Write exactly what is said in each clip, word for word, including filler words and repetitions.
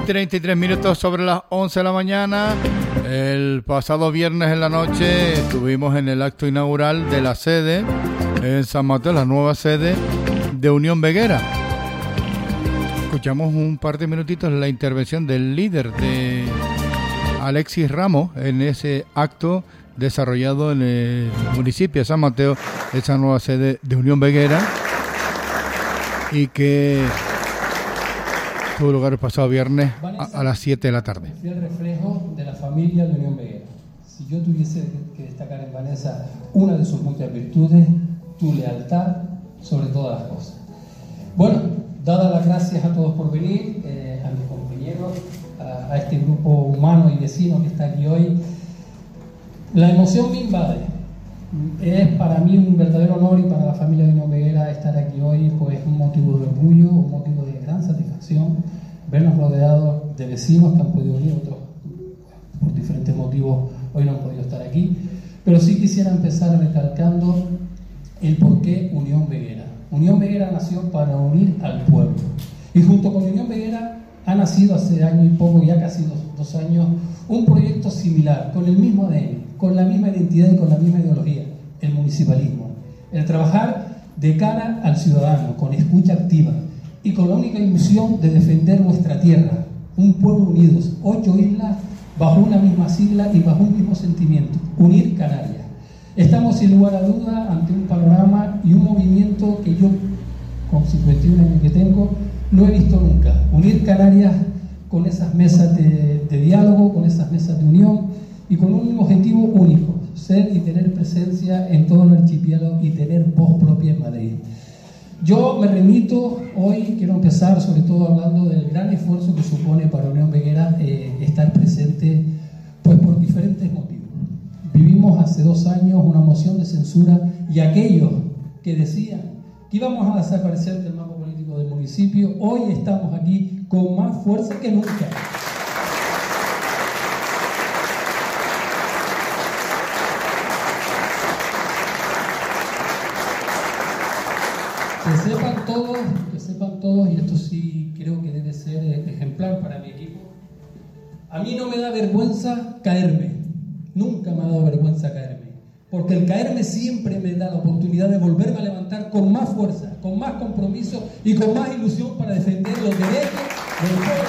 treinta y tres minutos sobre las once de la mañana. El pasado viernes en la noche estuvimos en el acto inaugural de la sede en San Mateo, la nueva sede de Unión Veguera. Escuchamos un par de minutitos la intervención del líder de Alexis Ramos en ese acto desarrollado en el municipio de San Mateo, esa nueva sede de Unión Veguera, y que tuvo lugar el pasado viernes a, a las siete de la tarde. Fui el reflejo de la familia de Unión Veguera. Si yo tuviese que destacar en Vanessa una de sus muchas virtudes, tu lealtad sobre todas las cosas. Bueno, dadas las gracias a todos por venir, eh, a mis compañeros, a, a este grupo humano y vecino que está aquí hoy, la emoción me invade. Es para mí un verdadero honor y para la familia de Unión Veguera estar aquí hoy, pues un motivo de orgullo, un motivo de gran satisfacción, vernos rodeados de vecinos que han podido venir, otros por diferentes motivos hoy no han podido estar aquí, pero sí quisiera empezar recalcando el por qué Unión Veguera. Unión Veguera nació para unir al pueblo, y junto con Unión Veguera ha nacido hace año y poco, ya casi dos, dos años, un proyecto similar, con el mismo A D N, con la misma identidad y con la misma ideología, el municipalismo, el trabajar de cara al ciudadano, con escucha activa y con la única ilusión de defender nuestra tierra, un pueblo unidos, ocho islas bajo una misma sigla y bajo un mismo sentimiento, unir Canarias. Estamos sin lugar a duda ante un panorama y un movimiento que yo, con cincuenta y un años que tengo, no he visto nunca, unir Canarias con esas mesas de, de diálogo, con esas mesas de unión y con un objetivo único, ser y tener presencia en todo el archipiélago y tener voz propia en Madrid. Yo me remito, hoy quiero empezar sobre todo hablando del gran esfuerzo que supone para Unión Veguera eh, estar presente, pues por diferentes motivos. Vivimos hace dos años una moción de censura y aquellos que decían que íbamos a desaparecer del mapa político del municipio, hoy estamos aquí con más fuerza que nunca. Que sepan todos, que sepan todos, y esto sí creo que debe ser ejemplar para mi equipo, a mí no me da vergüenza caerme, nunca me ha dado vergüenza caerme, porque el caerme siempre me da la oportunidad de volverme a levantar con más fuerza, con más compromiso y con más ilusión para defender los derechos del pueblo.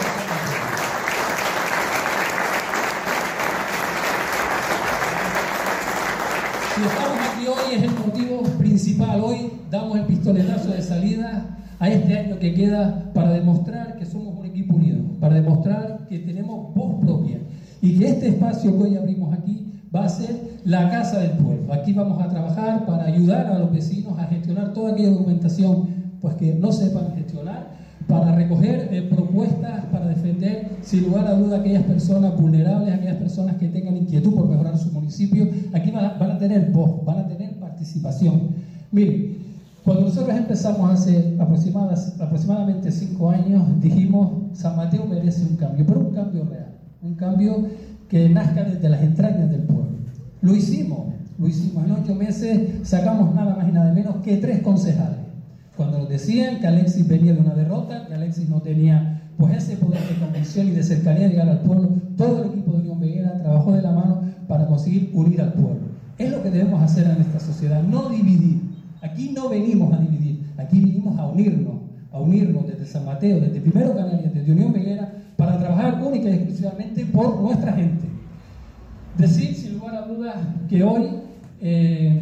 Si estamos aquí hoy es el motivo principal. Hoy damos el pistoletazo de salida a este año que queda para demostrar que somos un equipo unido, para demostrar que tenemos voz propia y que este espacio que hoy abrimos aquí va a ser la casa del pueblo. Aquí vamos a trabajar para ayudar a los vecinos a gestionar toda aquella documentación pues que no sepan gestionar, para recoger eh, propuestas para defender sin lugar a duda a aquellas personas vulnerables, a aquellas personas que tengan inquietud por mejorar su municipio. Aquí van a, van a tener voz, van a tener participación. Miren, cuando nosotros empezamos hace aproximadamente cinco años, dijimos San Mateo merece un cambio, pero un cambio real, un cambio que nazca desde las entrañas del pueblo. Lo hicimos, lo hicimos en ocho meses, sacamos nada más y nada menos que tres concejales. Cuando nos decían que Alexis venía de una derrota, que Alexis no tenía pues ese poder de convicción y de cercanía de llegar al pueblo, todo el equipo de Unión Veguera trabajó de la mano para conseguir unir al pueblo. Es lo que debemos hacer en esta sociedad, no dividir. Aquí no venimos a dividir, aquí venimos a unirnos, a unirnos desde San Mateo, desde Primero Canarias, desde Unión Veguera, para trabajar única y exclusivamente por nuestra gente. Decir, sin lugar a dudas, que hoy eh,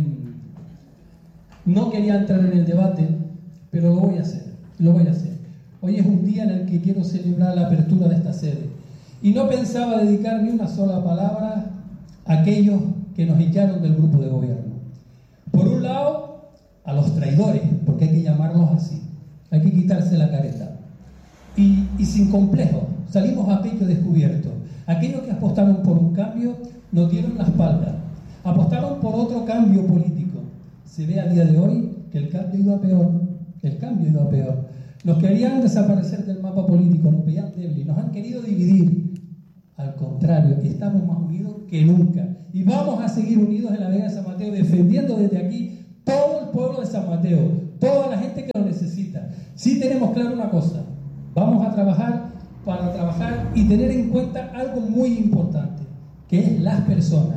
no quería entrar en el debate, pero lo voy a hacer, lo voy a hacer. Hoy es un día en el que quiero celebrar la apertura de esta sede. Y no pensaba dedicar ni una sola palabra a aquellos que nos echaron del grupo de gobierno. Por un lado, a los traidores, porque hay que llamarlos así. Hay que quitarse la careta. Y, y sin complejo, salimos a pecho descubierto. Aquellos que apostaron por un cambio nos dieron la espalda. Apostaron por otro cambio político. Se ve a día de hoy que el cambio iba peor. El cambio iba peor. Nos querían desaparecer del mapa político, nos veían débiles, nos han querido dividir. Al contrario, estamos más unidos que nunca. Y vamos a seguir unidos en la Vega de San Mateo, defendiendo desde aquí todo el pueblo de San Mateo, toda la gente que lo necesita. Sí tenemos claro una cosa, vamos a trabajar para trabajar y tener en cuenta algo muy importante, que es las personas.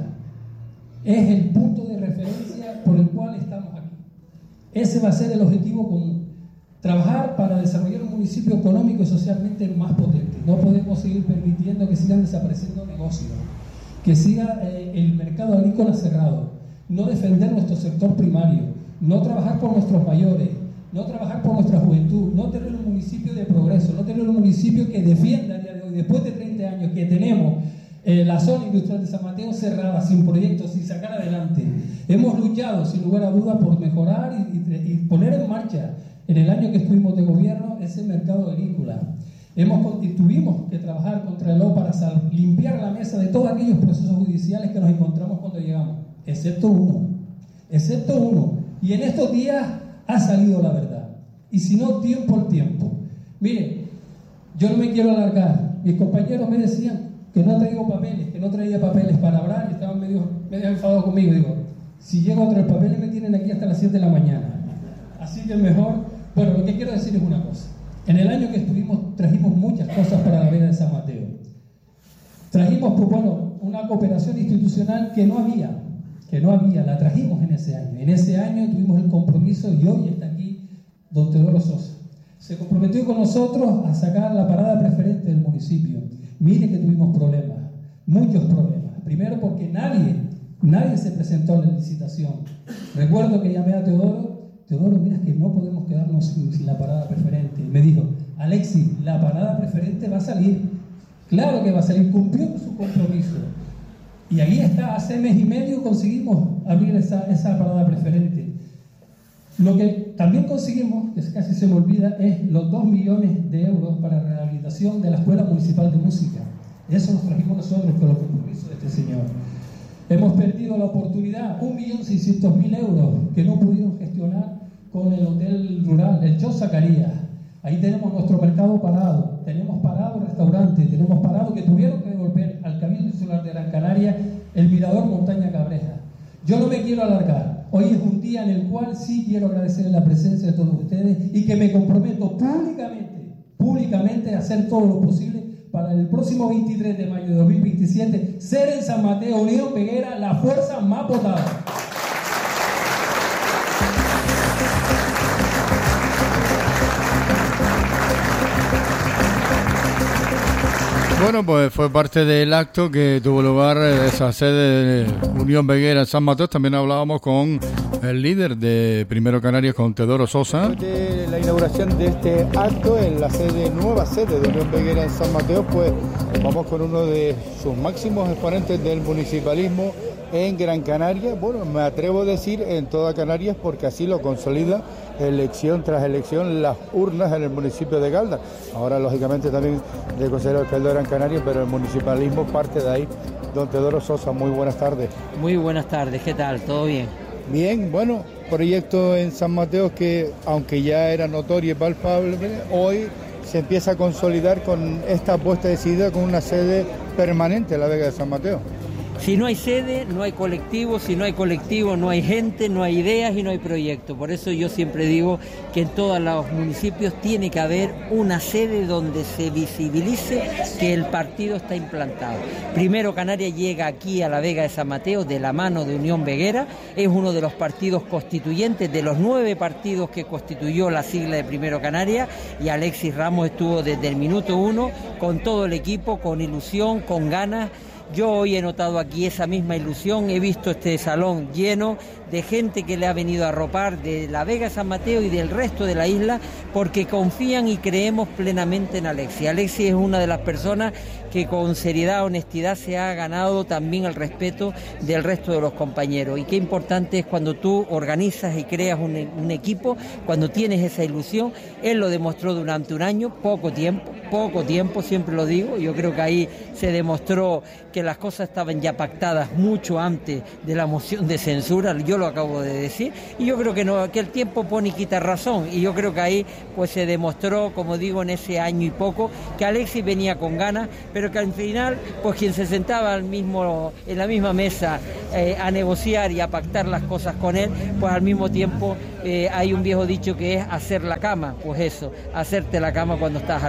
Es el punto de referencia por el cual estamos aquí. Ese va a ser el objetivo común. Trabajar para desarrollar un municipio económico y socialmente más potente. No podemos seguir permitiendo que sigan desapareciendo negocios, que siga eh, el mercado agrícola cerrado, no defender nuestro sector primario, no trabajar por nuestros mayores, no trabajar por nuestra juventud, no tener un municipio de progreso, no tener un municipio que defienda a día de hoy, después de treinta años que tenemos eh, la zona industrial de San Mateo cerrada, sin proyectos, sin sacar adelante. Hemos luchado, sin lugar a dudas, por mejorar y, y, y poner en marcha, en el año que estuvimos de gobierno, ese mercado agrícola. Hemos, y tuvimos que trabajar contra el lobo para sal, limpiar la mesa de todos aquellos procesos judiciales que nos encontramos cuando llegamos, excepto uno, excepto uno. Y en estos días ha salido la verdad. Y si no, tiempo al tiempo. Miren, yo no me quiero alargar. Mis compañeros me decían que no traigo papeles, que no traía papeles para hablar y estaban medio, medio enfadados conmigo. Digo, si llego a traer papeles me tienen aquí hasta las siete de la mañana. Así que mejor, bueno, lo que quiero decir es una cosa. En el año que estuvimos trajimos muchas cosas para la Vega de San Mateo. Trajimos, pues bueno, una cooperación institucional que no había, que no había, la trajimos en ese año. En ese año tuvimos el compromiso y hoy está aquí don Teodoro Sosa. Se comprometió con nosotros a sacar la parada preferente del municipio. Mire que tuvimos problemas, muchos problemas. Primero porque nadie, nadie se presentó a la licitación. Recuerdo que llamé a Teodoro. Teodoro, mira que no podemos quedarnos sin, sin la parada preferente. Y me dijo, Alexis, la parada preferente va a salir. Claro que va a salir, cumplió con su compromiso. Y ahí está, hace mes y medio conseguimos abrir esa, esa parada preferente. Lo que también conseguimos, que casi se me olvida, es los dos millones de euros para rehabilitación de la Escuela Municipal de Música. Eso nos trajimos nosotros con el compromiso de este señor. Hemos perdido la oportunidad, un millón seiscientos mil euros que no pudieron gestionar con el hotel rural, el Cho Zacarías. Ahí tenemos nuestro mercado parado, tenemos parado restaurantes, tenemos parado que tuvieron que devolver al Cabildo Insular de Gran Canaria el Mirador Montaña Cabreja. Yo no me quiero alargar, hoy es un día en el cual sí quiero agradecerles la presencia de todos ustedes y que me comprometo públicamente, públicamente a hacer todo lo posible para el próximo veintitrés de mayo de dos mil veintisiete ser en San Mateo, Unión Veguera, la fuerza más votada. Bueno, pues fue parte del acto que tuvo lugar en esa sede de Unión Veguera en San Mateo. También hablábamos con el líder de Primero Canarias, con Teodoro Sosa. De la inauguración de este acto en la sede, nueva sede de Unión Veguera en San Mateo, pues vamos con uno de sus máximos exponentes del municipalismo en Gran Canaria. Bueno, me atrevo a decir en toda Canarias porque así lo consolida elección tras elección las urnas en el municipio de Galda. Ahora, lógicamente, también de consejero alcalde de Gran Canaria, pero el municipalismo parte de ahí. Don Teodoro Sosa, muy buenas tardes. Muy buenas tardes, ¿qué tal? ¿Todo bien? Bien, bueno, proyecto en San Mateo que, aunque ya era notorio y palpable, hoy se empieza a consolidar con esta apuesta decidida con una sede permanente en la Vega de San Mateo. Si no hay sede, no hay colectivo, si no hay colectivo, no hay gente, no hay ideas y no hay proyectos. Por eso yo siempre digo que en todos los municipios tiene que haber una sede donde se visibilice que el partido está implantado. Primero Canarias llega aquí a la Vega de San Mateo de la mano de Unión Veguera, es uno de los partidos constituyentes, de los nueve partidos que constituyó la sigla de Primero Canarias, y Alexis Ramos estuvo desde el minuto uno con todo el equipo, con ilusión, con ganas. Yo hoy he notado aquí esa misma ilusión, he visto este salón lleno de gente que le ha venido a arropar de la Vega San Mateo y del resto de la isla, porque confían y creemos plenamente en Alexis. Alexis es una de las personas que con seriedad, honestidad se ha ganado también el respeto del resto de los compañeros, y qué importante es cuando tú organizas y creas un, un equipo, cuando tienes esa ilusión. Él lo demostró durante un año, poco tiempo, poco tiempo, siempre lo digo. Yo creo que ahí se demostró que las cosas estaban ya pactadas mucho antes de la moción de censura, yo lo acabo de decir, y yo creo que no, que el tiempo pone y quita razón, y yo creo que ahí pues se demostró, como digo, en ese año y poco, que Alexis venía con ganas, pero que al final, pues quien se sentaba al mismo, en la misma mesa eh, a negociar y a pactar las cosas con él, pues al mismo tiempo eh, hay un viejo dicho que es hacer la cama, pues eso, hacerte la cama cuando estás al lado.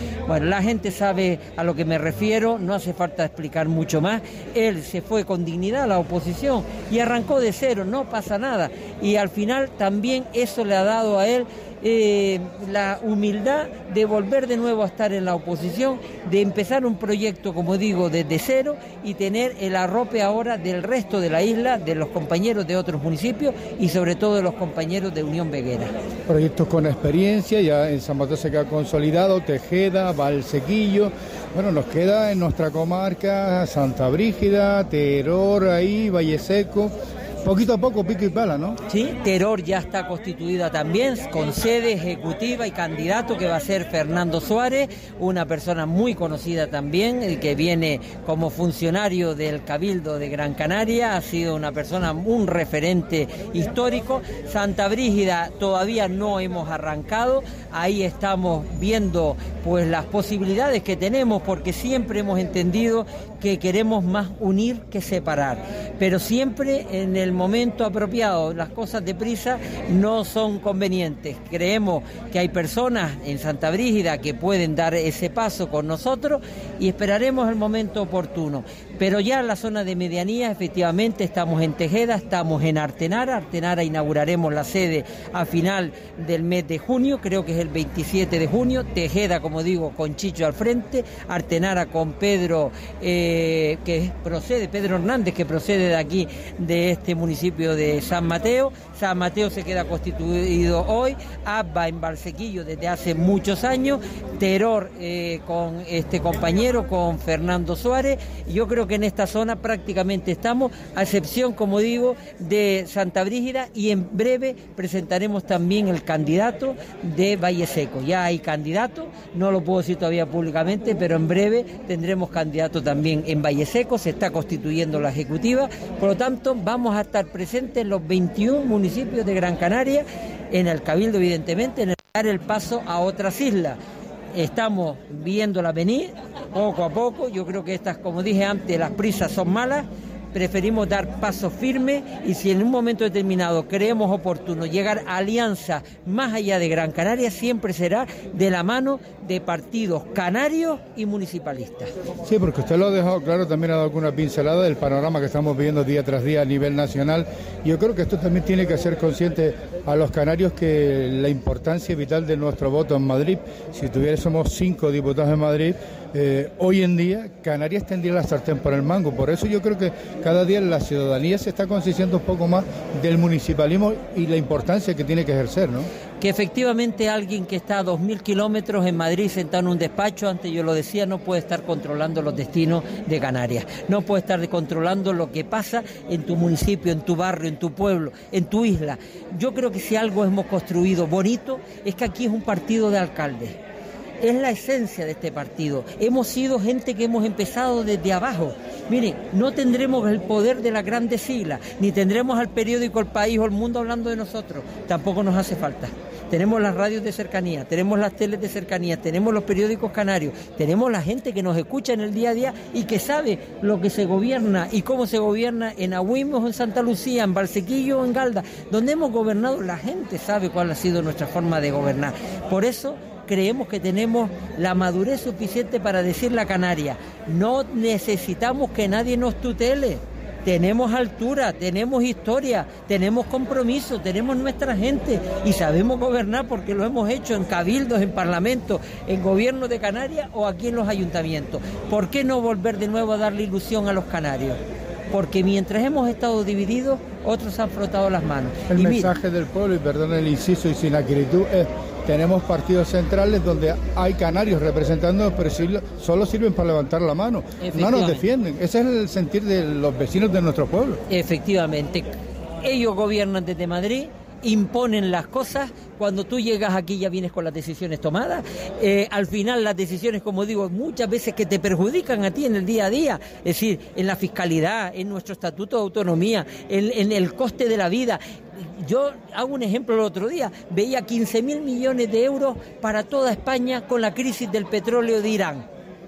Bueno, la gente sabe a lo que me refiero, no hace falta explicar mucho más. Él se fue con dignidad a la oposición y arrancó de cero, no pasa nada. Y al final también eso le ha dado a él Eh, la humildad de volver de nuevo a estar en la oposición, de empezar un proyecto, como digo, desde cero y tener el arrope ahora del resto de la isla, de los compañeros de otros municipios y sobre todo de los compañeros de Unión Veguera. Proyectos con experiencia, ya en San Mateo se queda consolidado, Tejeda, Valsequillo, bueno, nos queda en nuestra comarca Santa Brígida, Teror, ahí, Valle Seco. Poquito a poco, pico y pala, ¿no? Sí, Teror ya está constituida también, con sede ejecutiva y candidato que va a ser Fernando Suárez, una persona muy conocida también, el que viene como funcionario del Cabildo de Gran Canaria, ha sido una persona, un referente histórico. Santa Brígida todavía no hemos arrancado, ahí estamos viendo pues las posibilidades que tenemos, porque siempre hemos entendido que queremos más unir que separar, pero siempre en el momento apropiado. Las cosas deprisa no son convenientes. Creemos que hay personas en Santa Brígida que pueden dar ese paso con nosotros y esperaremos el momento oportuno. Pero ya en la zona de medianía, efectivamente, estamos en Tejeda, estamos en Artenara. Artenara inauguraremos la sede a final del mes de junio, creo que es el veintisiete de junio. Tejeda, como digo, con Chicho al frente. Artenara con Pedro, eh, que procede, Pedro Hernández, que procede de aquí, de este municipio de San Mateo. San Mateo se queda constituido hoy. Abba en Valsequillo desde hace muchos años. Teror eh, con este compañero, con Fernando Suárez. Yo creo que en esta zona prácticamente estamos, a excepción, como digo, de Santa Brígida, y en breve presentaremos también el candidato de Valle Seco. Ya hay candidato, no lo puedo decir todavía públicamente, pero en breve tendremos candidato también en Valle Seco. Se está constituyendo la ejecutiva, por lo tanto vamos a estar presentes en los veintiún municipios de Gran Canaria, en el Cabildo evidentemente, en el dar el paso a otras islas. Estamos viéndola venir poco a poco. Yo creo que estas, como dije antes, las prisas son malas. Preferimos dar pasos firmes y si en un momento determinado creemos oportuno llegar a alianzas más allá de Gran Canaria, siempre será de la mano de partidos canarios y municipalistas. Sí, porque usted lo ha dejado claro, también ha dado alguna pincelada del panorama que estamos viviendo día tras día a nivel nacional. Yo creo que esto también tiene que hacer consciente a los canarios que la importancia vital de nuestro voto en Madrid. Si tuviésemos cinco diputados en Madrid, Eh, hoy en día Canarias tendría la sartén por el mango. Por eso yo creo que cada día la ciudadanía se está concienciando un poco más del municipalismo y la importancia que tiene que ejercer, ¿no? Que efectivamente alguien que está a dos mil kilómetros en Madrid sentado en un despacho, antes yo lo decía, no puede estar controlando los destinos de Canarias, no puede estar controlando lo que pasa en tu municipio, en tu barrio, en tu pueblo, en tu isla. Yo creo que si algo hemos construido bonito es que aquí es un partido de alcaldes. Es la esencia de este partido. Hemos sido gente que hemos empezado desde abajo. Miren, no tendremos el poder de las grandes siglas, ni tendremos al periódico El País o El Mundo hablando de nosotros. Tampoco nos hace falta. Tenemos las radios de cercanía, tenemos las teles de cercanía, tenemos los periódicos canarios, tenemos la gente que nos escucha en el día a día y que sabe lo que se gobierna y cómo se gobierna en Agüimos, en Santa Lucía, en Valsequillo o en Galda. Donde hemos gobernado, la gente sabe cuál ha sido nuestra forma de gobernar. Por eso creemos que tenemos la madurez suficiente para decirle a Canarias, no necesitamos que nadie nos tutele, tenemos altura, tenemos historia, tenemos compromiso, tenemos nuestra gente y sabemos gobernar porque lo hemos hecho en cabildos, en parlamentos, en gobierno de Canarias o aquí en los ayuntamientos. ¿Por qué no volver de nuevo a darle ilusión a los canarios? Porque mientras hemos estado divididos, otros han frotado las manos. El y mensaje mira, del pueblo, y perdón el inciso y sin acritud, es: tenemos partidos centrales donde hay canarios representando, pero solo sirven para levantar la mano, no nos defienden. Ese es el sentir de los vecinos de nuestro pueblo. Efectivamente, ellos gobiernan desde Madrid, imponen las cosas. Cuando tú llegas aquí ya vienes con las decisiones tomadas. Eh, al final las decisiones, como digo, muchas veces que te perjudican a ti en el día a día, es decir, en la fiscalidad, en nuestro estatuto de autonomía, en, en el coste de la vida. Yo hago un ejemplo el otro día, veía quince mil millones de euros para toda España con la crisis del petróleo de Irán.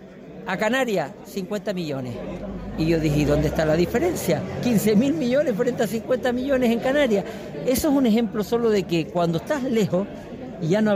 A Canarias, cincuenta millones. Y yo dije, ¿dónde está la diferencia? quince mil millones frente a cincuenta millones en Canarias. Eso es un ejemplo solo de que cuando estás lejos, y ya no